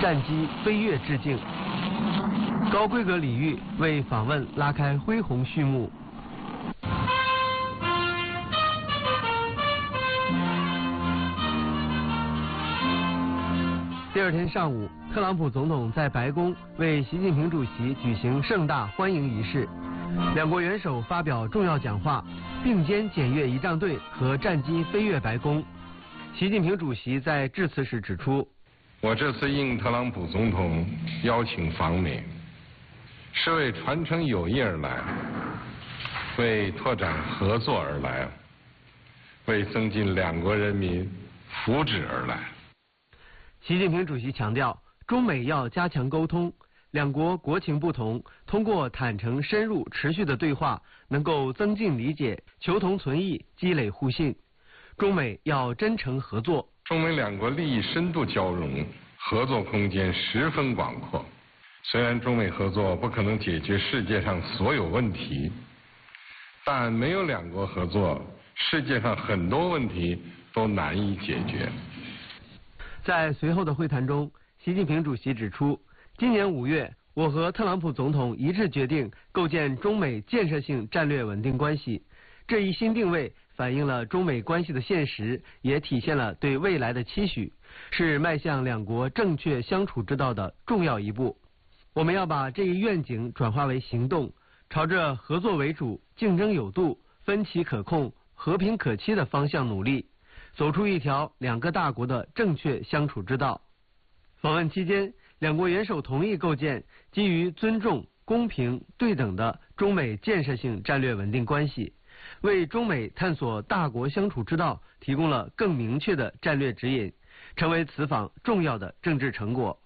战机飞跃致敬。高规格礼遇为访问拉开恢宏序幕。第二天上午，特朗普总统在白宫为习近平主席举行盛大欢迎仪式，两国元首发表重要讲话，并肩检阅仪仗队和战机飞越白宫。习近平主席在致辞时指出， 我这次应特朗普总统邀请访美，是为传承友谊而来，为拓展合作而来，为增进两国人民福祉而来。 习近平主席强调，中美要加强沟通，两国国情不同，通过坦诚、深入、持续的对话，能够增进理解，求同存异，积累互信。中美要真诚合作。 中美两国利益深度交融，合作空间十分广阔。虽然中美合作不可能解决世界上所有问题，但没有两国合作，世界上很多问题都难以解决。 在随后的会谈中，习近平主席指出，今年5月，我和特朗普总统一致决定构建中美建设性战略稳定关系。这一新定位反映了中美关系的现实，也体现了对未来的期许，是迈向两国正确相处之道的重要一步。我们要把这一愿景转化为行动，朝着合作为主、竞争有度、分歧可控、和平可期的方向努力，走出一条两个大国的正确相处之道。访问期间，两国元首同意构建基于尊重、公平、对等的中美建设性战略稳定关系，为中美探索大国相处之道提供了更明确的战略指引，成为此访重要的政治成果。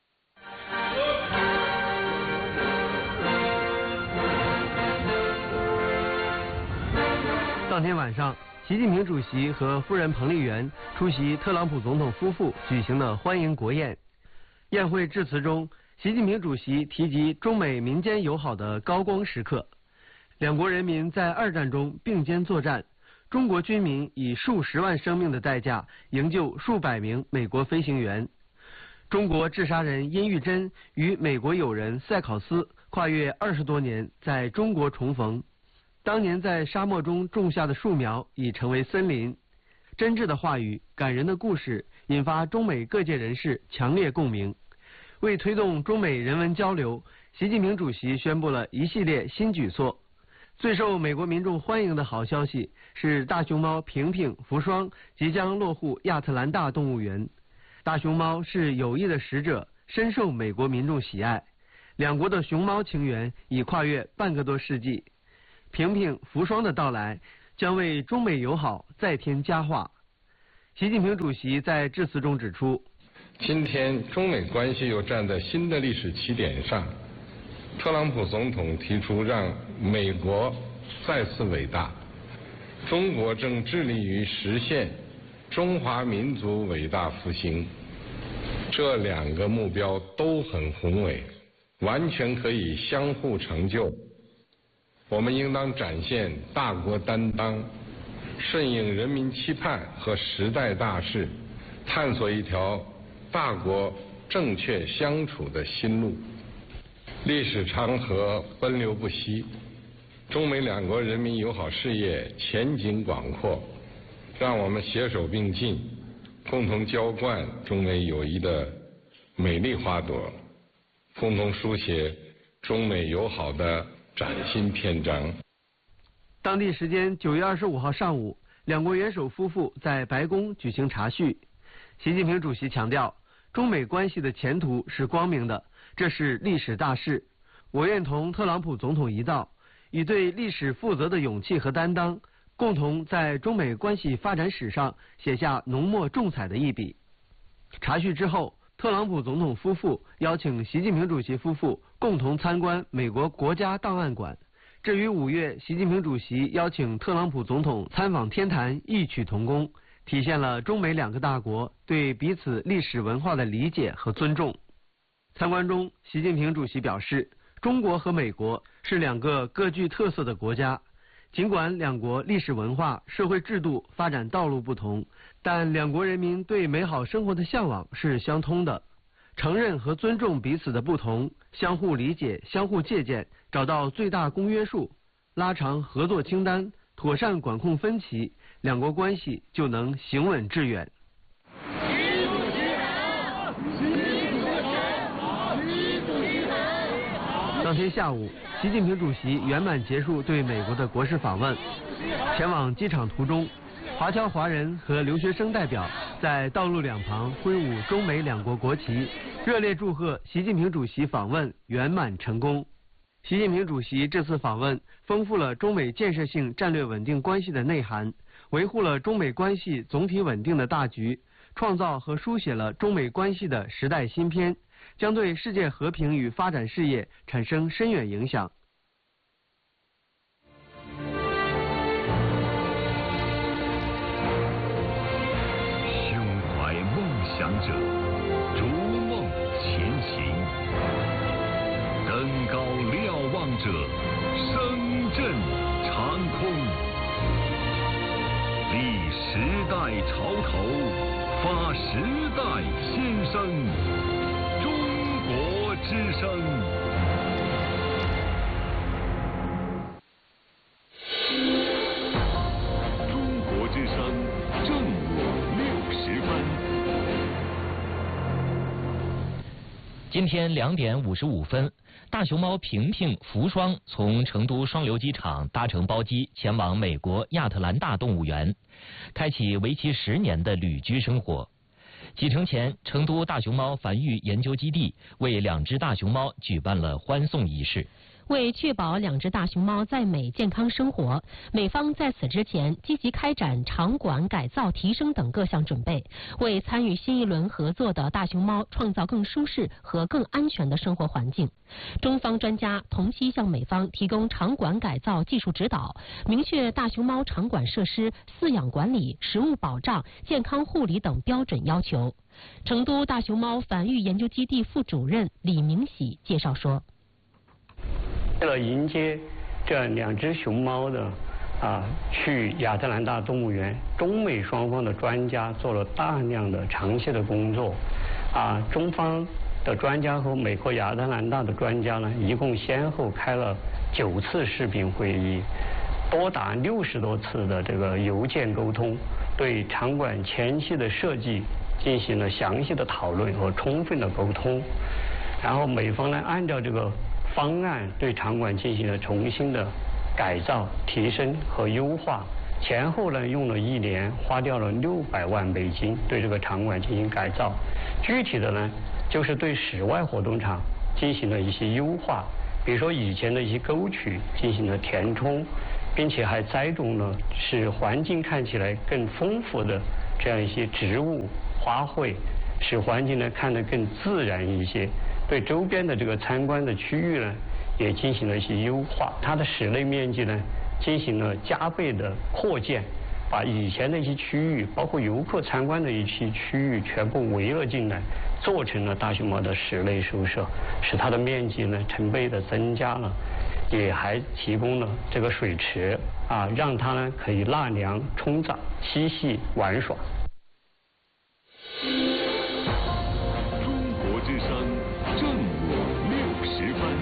当天晚上，习近平主席和夫人彭丽媛出席特朗普总统夫妇举行的欢迎国宴。宴会致辞中，习近平主席提及中美民间友好的高光时刻。两国人民在2战中并肩作战，中国军民以数十万生命的代价营救数百名美国飞行员。中国治沙人殷玉珍与美国友人塞考斯跨越20多年在中国重逢。当年在沙漠中种下的树苗已成为森林。真挚的话语、感人的故事引发中美各界人士强烈共鸣。为推动中美人文交流，习近平主席宣布了一系列新举措。最受美国民众欢迎的好消息是大熊猫平平、福双即将落户亚特兰大动物园。大熊猫是友谊的使者，深受美国民众喜爱。两国的熊猫情缘已跨越半个多世纪。平平、福双的到来将为中美友好再添佳话。习近平主席在致辞中指出， 今天中美关系又站在新的历史起点上。特朗普总统提出让美国再次伟大，中国正致力于实现中华民族伟大复兴。这2个目标都很宏伟，完全可以相互成就。我们应当展现大国担当，顺应人民期盼和时代大势，探索一条大国正确相处的新路。历史长河奔流不息，中美两国人民友好事业前景广阔，让我们携手并进，共同浇灌中美友谊的美丽花朵，共同书写中美友好的崭新篇章。 当地时间9月25号上午，两国元首夫妇在白宫举行茶叙。习近平主席强调，中美关系的前途是光明的，这是历史大事。我愿同特朗普总统一道，以对历史负责的勇气和担当，共同在中美关系发展史上写下浓墨重彩的一笔。茶叙之后，特朗普总统夫妇邀请习近平主席夫妇共同参观美国国家档案馆，这与5月习近平主席邀请特朗普总统参访天坛异曲同工，体现了中美2个大国对彼此历史文化的理解和尊重。参观中，习近平主席表示，中国和美国是2个各具特色的国家，尽管2国历史文化、社会制度发展道路不同，但2国人民对美好生活的向往是相通的。 承认和尊重彼此的不同，相互理解、相互借鉴，找到最大公约数，拉长合作清单，妥善管控分歧，两国关系就能行稳致远。当天下午，习近平主席圆满结束对美国的国事访问。前往机场途中，华侨华人和留学生代表在道路两旁挥舞中美两国国旗，热烈祝贺习近平主席访问圆满成功。习近平主席这次访问丰富了中美建设性战略稳定关系的内涵，维护了中美关系总体稳定的大局，创造和书写了中美关系的时代新篇，将对世界和平与发展事业产生深远影响。 胸怀梦想者，逐梦前行；登高瞭望者，声震长空。立时代潮头，发时代新声。中国之声。中国之声正午60分。 今天2点55分，大熊猫平平、福双从成都双流机场搭乘包机前往美国亚特兰大动物园，开启为期10年的旅居生活。启程前，成都大熊猫繁育研究基地为2只大熊猫举办了欢送仪式。 为确保2只大熊猫在美健康生活，美方在此之前积极开展场馆改造提升等各项准备，为参与新一轮合作的大熊猫创造更舒适和更安全的生活环境。中方专家同期向美方提供场馆改造技术指导，明确大熊猫场馆设施饲养管理、食物保障、健康护理等标准要求。成都大熊猫繁育研究基地副主任李明喜介绍说， 为了迎接这2只熊猫的去亚特兰大动物园，中美双方的专家做了大量的长期的工作。中方的专家和美国亚特兰大的专家呢，一共先后开了9次视频会议，多达60多次的这个邮件沟通，对场馆前期的设计进行了详细的讨论和充分的沟通。然后美方呢，按照这个方案对场馆进行了重新的改造、提升和优化，前后呢用了1年，花掉了600万美金对这个场馆进行改造。具体的呢，就是对室外活动场进行了一些优化，比如说以前的一些沟渠进行了填充，并且还栽种了使环境看起来更丰富的这样一些植物、花卉，使环境呢看得更自然一些。对周边的这个参观的区域呢，也进行了一些优化。它的室内面积呢，进行了加倍的扩建，把以前的一些区域，包括游客参观的一些区域，全部围了进来，做成了大熊猫的室内宿舍，使它的面积呢成倍的增加了，也还提供了这个水池让它呢可以纳凉、冲澡、嬉戏、玩耍。 中国之声正午60分。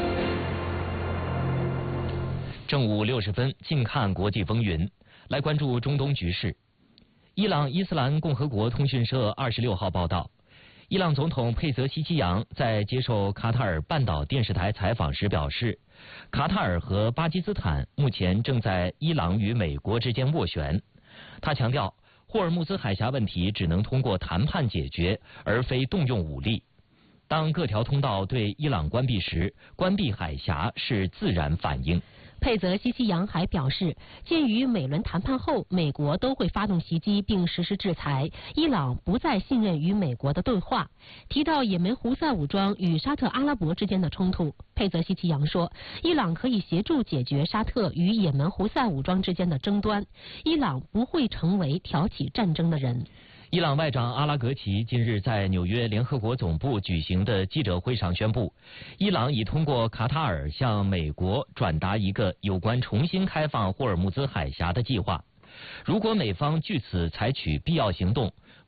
正午60分，近看国际风云，来关注中东局势。伊朗伊斯兰共和国通讯社26号报道，伊朗总统佩泽西奇扬在接受卡塔尔半岛电视台采访时表示，卡塔尔和巴基斯坦目前正在伊朗与美国之间斡旋。他强调，霍尔木兹海峡问题只能通过谈判解决，而非动用武力。当各条通道对伊朗关闭时，关闭海峡是自然反应。 佩泽西奇扬还表示，鉴于每轮谈判后美国都会发动袭击并实施制裁，伊朗不再信任与美国的对话。提到也门胡塞武装与沙特阿拉伯之间的冲突，佩泽西奇扬说，伊朗可以协助解决沙特与也门胡塞武装之间的争端，伊朗不会成为挑起战争的人。 伊朗外长阿拉格齐近日在纽约联合国总部举行的记者会上宣布，伊朗已通过卡塔尔向美国转达一个有关重新开放霍尔木兹海峡的计划。如果美方据此采取必要行动，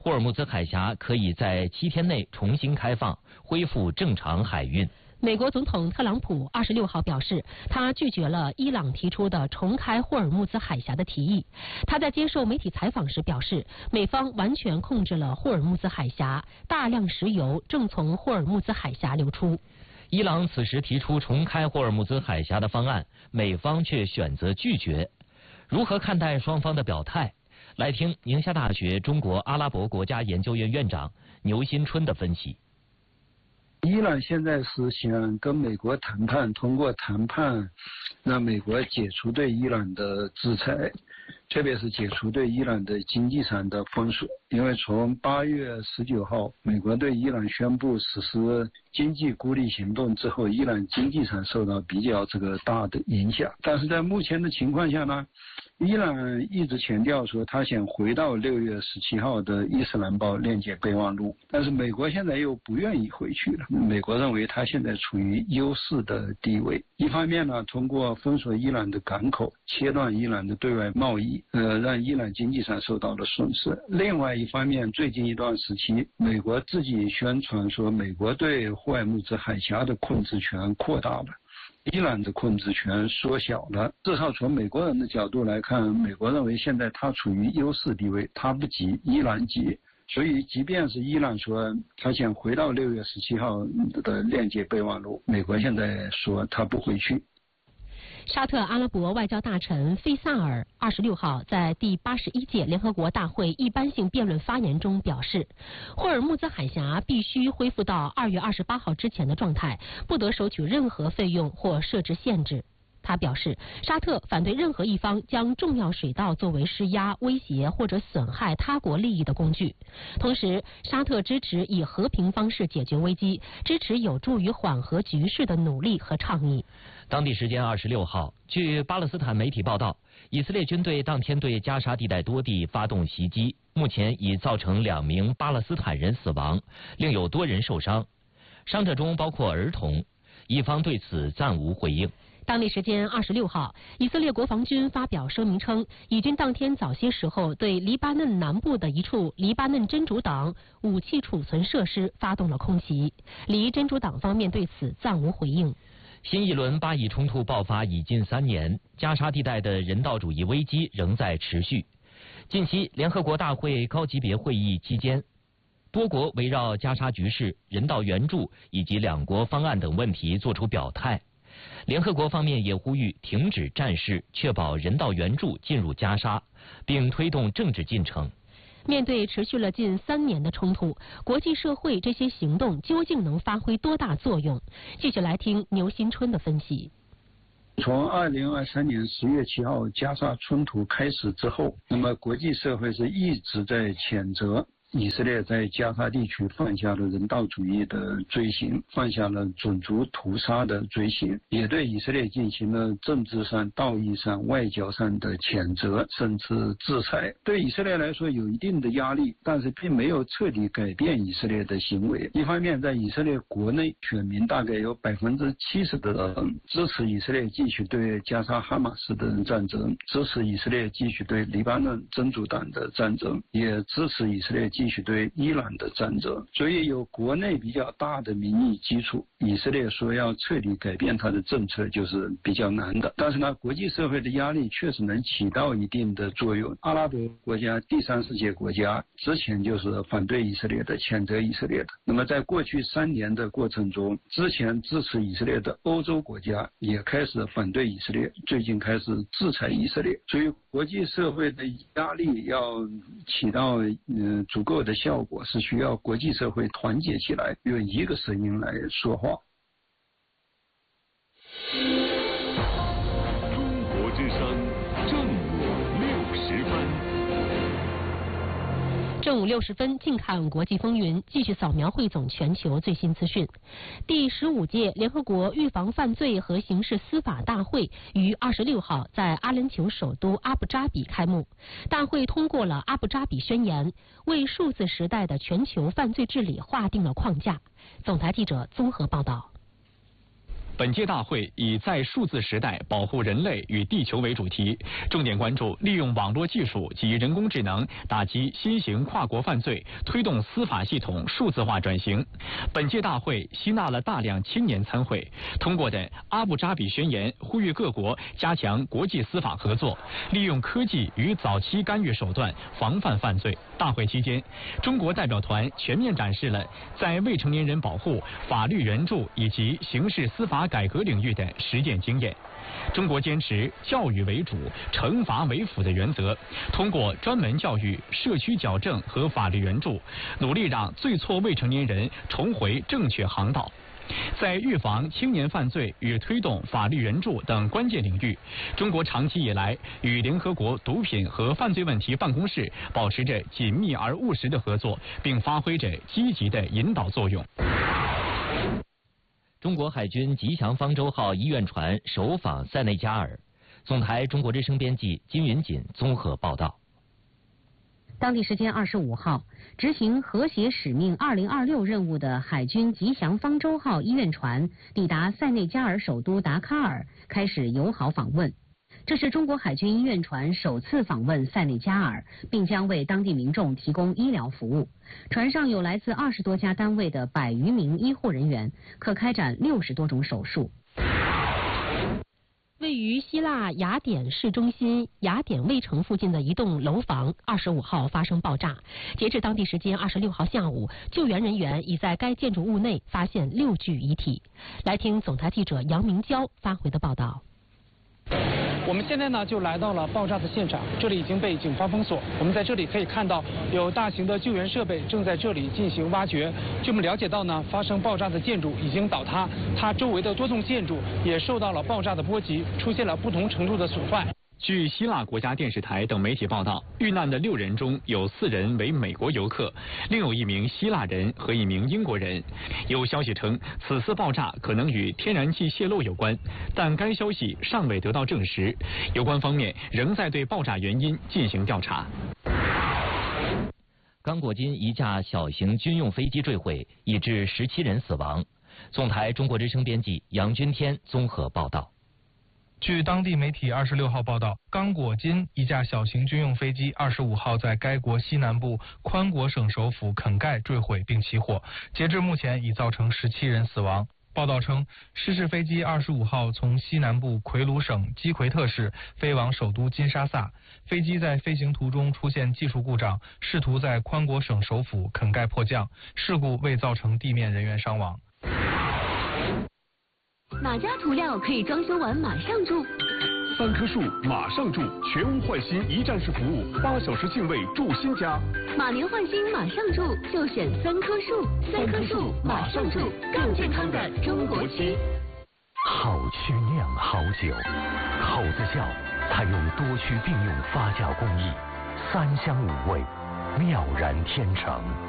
霍尔木兹海峡可以在7天内重新开放，恢复正常海运。 美国总统特朗普26号表示，他拒绝了伊朗提出的重开霍尔木兹海峡的提议。他在接受媒体采访时表示，美方完全控制了霍尔木兹海峡，大量石油正从霍尔木兹海峡流出。 伊朗此时提出重开霍尔木兹海峡的方案，美方却选择拒绝。如何看待双方的表态？来听宁夏大学中国阿拉伯国家研究院院长牛新春的分析。 伊朗现在是想跟美国谈判，通过谈判让美国解除对伊朗的制裁，特别是解除对伊朗的经济上的封锁。因为从8月19号美国对伊朗宣布实施经济孤立行动之后，伊朗经济上受到比较大的影响。但是在目前的情况下呢，伊朗一直强调说他想回到6月17号的伊斯兰堡链接备忘录，但是美国现在又不愿意回去了。美国认为他现在处于优势的地位，一方面呢，通过封锁伊朗的港口，切断伊朗的对外贸易，让伊朗经济上受到了损失。另外一方面，最近一段时期，美国自己宣传说美国对霍尔木兹海峡的控制权扩大了，伊朗的控制权缩小了。至少从美国人的角度来看，美国认为现在他处于优势地位，他不急，伊朗急。所以即便是伊朗说他想回到6月17号的链接备忘录，美国现在说他不回去。 沙特阿拉伯外交大臣费萨尔26号在第81届联合国大会一般性辩论发言中表示，霍尔木兹海峡必须恢复到2月28号之前的状态，不得收取任何费用或设置限制。他表示，沙特反对任何一方将重要水道作为施压、威胁或者损害他国利益的工具。同时，沙特支持以和平方式解决危机，支持有助于缓和局势的努力和倡议。 当地时间26号，据巴勒斯坦媒体报道，以色列军队当天对加沙地带多地发动袭击，目前已造成2名巴勒斯坦人死亡，另有多人受伤，伤者中包括儿童。以方对此暂无回应。 当地时间26号，以色列国防军发表声明称，以军当天早些时候对黎巴嫩南部的一处黎巴嫩真主党武器储存设施发动了空袭。黎真主党方面对此暂无回应。 新一轮巴以冲突爆发已近3年，加沙地带的人道主义危机仍在持续。近期联合国大会高级别会议期间，多国围绕加沙局势、人道援助以及2国方案等问题作出表态。联合国方面也呼吁停止战事，确保人道援助进入加沙，并推动政治进程。 面对持续了近3年的冲突，国际社会这些行动究竟能发挥多大作用？继续来听牛新春的分析。 从2023年10月7号加沙冲突开始之后，那么国际社会是一直在谴责以色列在加沙地区犯下了人道主义的罪行，犯下了种族屠杀的罪行，也对以色列进行了政治上、道义上、外交上的谴责，甚至制裁。对以色列来说有一定的压力，但是并没有彻底改变以色列的行为。一方面，在以色列国内，选民大概有70%的人支持以色列继续对加沙哈马斯的战争，支持以色列继续对黎巴嫩真主党的战争，也支持以色列继续对伊朗的战争。所以有国内比较大的民意基础，以色列说要彻底改变它的政策就是比较难的。但是呢，国际社会的压力确实能起到一定的作用。阿拉伯国家、第三世界国家之前就是反对以色列的、谴责以色列的。那么在过去3年的过程中，之前支持以色列的欧洲国家也开始反对以色列，最近开始制裁以色列。所以国际社会的压力要起到足够的效果，是需要国际社会团结起来，用一个声音来说话。 中国之声正午60分。 正午60分，静看国际风云，继续扫描汇总全球最新资讯。第15届联合国预防犯罪和刑事司法大会于26号在阿联酋首都阿布扎比开幕。大会通过了阿布扎比宣言，为数字时代的全球犯罪治理划定了框架。总台记者综合报道。 本届大会以在数字时代保护人类与地球为主题，重点关注利用网络技术及人工智能打击新型跨国犯罪，推动司法系统数字化转型。本届大会吸纳了大量青年参会，通过的阿布扎比宣言呼吁各国加强国际司法合作，利用科技与早期干预手段防范犯罪。大会期间，中国代表团全面展示了在未成年人保护、法律援助以及刑事司法改革领域的实践经验。中国坚持教育为主、惩罚为辅的原则，通过专门教育、社区矫正和法律援助，努力让最错未成年人重回正确航道。在预防青年犯罪与推动法律援助等关键领域，中国长期以来与联合国毒品和犯罪问题办公室保持着紧密而务实的合作，并发挥着积极的引导作用。 中国海军吉祥方舟号医院船首访塞内加尔。总台中国之声编辑金云锦综合报道。 当地时间25号，执行和谐使命2026任务的海军吉祥方舟号医院船抵达塞内加尔首都达喀尔，开始友好访问。这是中国海军医院船首次访问塞内加尔，并将为当地民众提供医疗服务。船上有来自20多家单位的100余名医护人员，可开展60多种手术。 位于希腊雅典市中心雅典卫城附近的一栋楼房25号发生爆炸。截至当地时间26号下午，救援人员已在该建筑物内发现6具遗体。来听总台记者杨明娇发回的报道。 我们现在呢就来到了爆炸的现场，这里已经被警方封锁。我们在这里可以看到有大型的救援设备正在这里进行挖掘。据我们了解到呢，发生爆炸的建筑已经倒塌，它周围的多栋建筑也受到了爆炸的波及，出现了不同程度的损坏。 据希腊国家电视台等媒体报道，遇难的6人中有4人为美国游客，另有1名希腊人和1名英国人。有消息称，此次爆炸可能与天然气泄漏有关，但该消息尚未得到证实。有关方面仍在对爆炸原因进行调查。 刚果金一架小型军用飞机坠毁，已致17人死亡。总台中国之声编辑杨军天综合报道。 据当地媒体26号报道，刚果金一架小型军用飞机25号在该国西南部宽果省首府肯盖坠毁并起火，截至目前已造成17人死亡。报道称，失事飞机25号从西南部奎鲁省基奎特市飞往首都金沙萨，飞机在飞行途中出现技术故障，试图在宽果省首府肯盖迫降，事故未造成地面人员伤亡。 哪家涂料可以装修完马上住 ？3棵树马上住，全屋换新一站式服务，8小时净位住新家。 马年换新马上住，就选3棵树，3棵树马上住，更健康的中国区。 好曲酿好酒，口子窖采用多区并用发酵工艺，3香5味，妙然天成。